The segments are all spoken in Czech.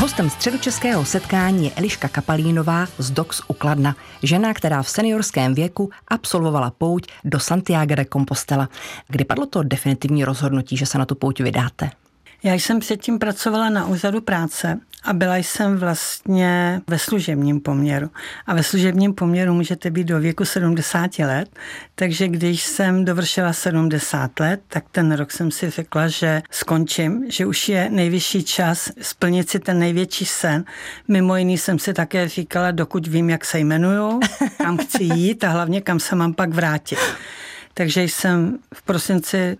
Hostem středočeského setkání je Eliška Kapalínová z DOX u Kladna, žena, která v seniorském věku absolvovala pouť do Santiago de Compostela. Kdy padlo to definitivní rozhodnutí, že se na tu pouť vydáte? Já jsem předtím pracovala na úřadu práce a byla jsem vlastně ve služebním poměru. A ve služebním poměru můžete být do věku 70 let, takže když jsem dovršila 70 let, tak ten rok jsem si řekla, že skončím, že už je nejvyšší čas splnit si ten největší sen. Mimo jiný jsem si také říkala, dokud vím, jak se jmenuju, kam chci jít a hlavně kam se mám pak vrátit. Takže jsem v prosinci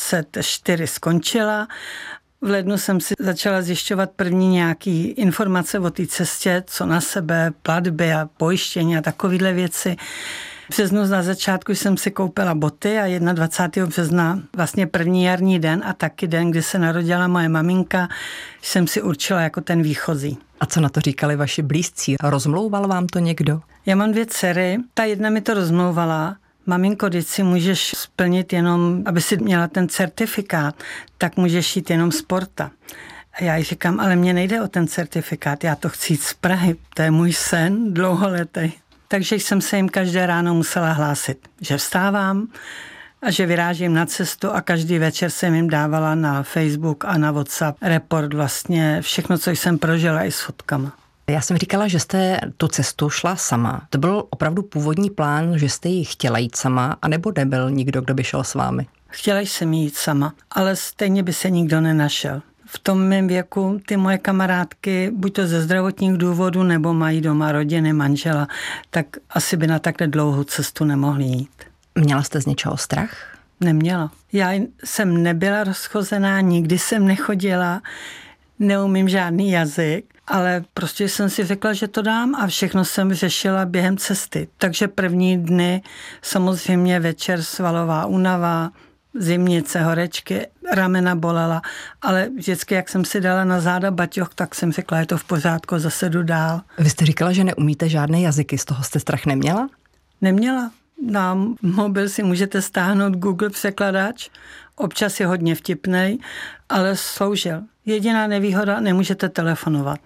24 skončila. V lednu jsem si začala zjišťovat první nějaký informace o té cestě, co na sebe, platby a pojištění a takovéhle věci. V březnu na začátku jsem si koupila boty a 21. března, vlastně první jarní den a taky den, kdy se narodila moje maminka, jsem si určila jako ten výchozí. A co na to říkali vaši blízcí? Rozmlouval vám to někdo? Já mám 2 dcery, ta jedna mi to rozmlouvala. Maminko, když si můžeš splnit jenom, aby si měla ten certifikát, tak můžeš jít jenom z Porta. A já jí říkám, ale mně nejde o ten certifikát, já to chci jít z Prahy, to je můj sen dlouholetý. Takže jsem se jim každé ráno musela hlásit, že vstávám a že vyrážím na cestu a každý večer jsem jim dávala na Facebook a na WhatsApp report vlastně všechno, co jsem prožila i s fotkama. Já jsem říkala, že jste tu cestu šla sama. To byl opravdu původní plán, že jste ji chtěla jít sama, anebo nebyl nikdo, kdo by šel s vámi? Chtěla jsem jít sama, ale stejně by se nikdo nenašel. V tom mém věku ty moje kamarádky, buď to ze zdravotních důvodů, nebo mají doma rodiny, manžela, tak asi by na takhle dlouhou cestu nemohli jít. Měla jste z něčeho strach? Neměla. Já jsem nebyla rozchozená, nikdy jsem nechodila, neumím žádný jazyk, ale prostě jsem si řekla, že to dám a všechno jsem řešila během cesty. Takže první dny samozřejmě večer svalová únava, zimnice, horečky, ramena bolela, ale vždycky, jak jsem si dala na záda baťoch, tak jsem řekla, je to v pořádku, zase jdu dál. Vy jste říkala, že neumíte žádné jazyky, z toho jste strach neměla? Neměla. Na mobil si můžete stáhnout Google překladač, občas je hodně vtipnej, ale sloužil. Jediná nevýhoda, nemůžete telefonovat.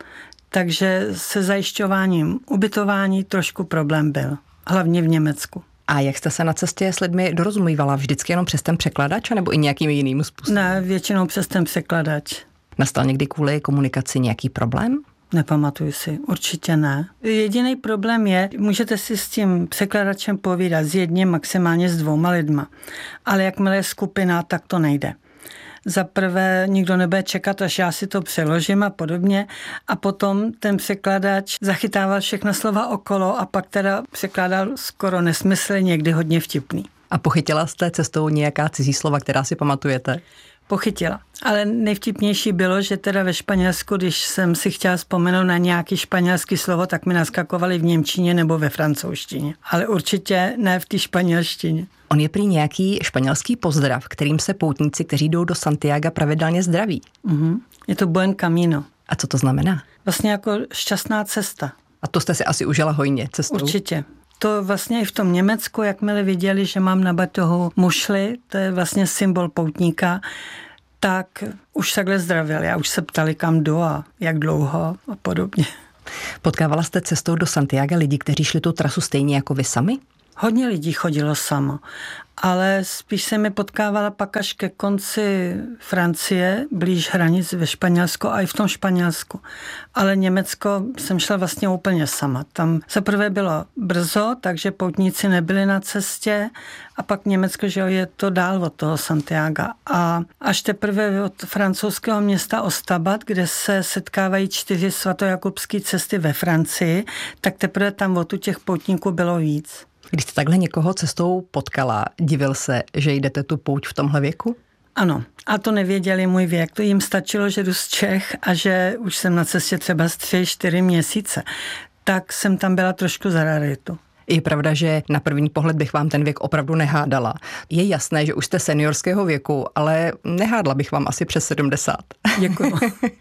Takže se zajišťováním ubytování trošku problém byl, hlavně v Německu. A jak jste se na cestě s lidmi dorozumívala? Vždycky jenom přes ten překladač, nebo i nějakým jiným způsobem? Ne, většinou přes ten překladač. Nastal někdy kvůli komunikaci nějaký problém? Nepamatuju si, určitě ne. Jediný problém je, můžete si s tím překladačem povídat s jedním, maximálně s 2 lidma. Ale jakmile je skupina, tak to nejde. Za prvé nikdo nebude čekat, až já si to přeložím a podobně. A potom ten překladač zachytával všechna slova okolo a pak teda překládal skoro nesmysly, někdy hodně vtipný. A pochytila jste cestou nějaká cizí slova, která si pamatujete? Pochytila. Ale nejvtipnější bylo, že teda ve Španělsku, když jsem si chtěla vzpomenout na nějaký španělský slovo, tak mi naskakovali v němčině nebo ve francouzštině. Ale určitě ne v té španělštině. On je prý nějaký španělský pozdrav, kterým se poutníci, kteří jdou do Santiaga, pravidelně zdraví. Je to buen camino. A co to znamená? Vlastně jako šťastná cesta. A to jste si asi užila hojně cestou? Určitě. To vlastně i v tom Německu, jakmile viděli, že mám na batohu mušli, to je vlastně symbol poutníka, tak už takhle zdravili a už se ptali, kam jdu a jak dlouho a podobně. Potkávala jste cestou do Santiaga lidi, kteří šli tu trasu stejně jako vy sami? Hodně lidí chodilo samo, ale spíš se mi potkávala pak až ke konci Francie, blíž hranic ve Španělsku a i v tom Španělsku. Ale Německo jsem šla vlastně úplně sama. Tam zaprvé bylo brzo, takže poutníci nebyli na cestě a pak Německo, že je to dál od toho Santiaga. A až teprve od francouzského města Ostabat, kde se setkávají 4 svatojakubské cesty ve Francii, tak teprve tam od těch poutníků bylo víc. Když jste takhle někoho cestou potkala, divil se, že jdete tu pouť v tomhle věku? Ano, a to nevěděli můj věk. To jim stačilo, že jdu z Čech a že už jsem na cestě třeba 3-4 měsíce. Tak jsem tam byla trošku za raritu. Je pravda, že na první pohled bych vám ten věk opravdu nehádala. Je jasné, že už jste seniorského věku, ale nehádla bych vám asi přes 70. Děkuji.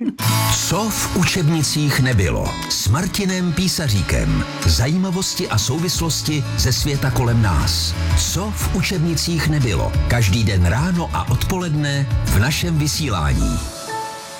Co v učebnicích nebylo? S Martinem Písaříkem. Zajímavosti a souvislosti ze světa kolem nás. Co v učebnicích nebylo? Každý den ráno a odpoledne v našem vysílání.